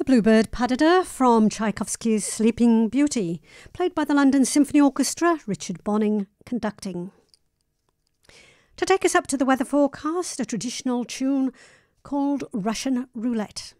Bluebird Padada from Tchaikovsky's Sleeping Beauty, played by the London Symphony Orchestra, Richard Bonning conducting. To take us up to the weather forecast, a traditional tune called Russian Roulette.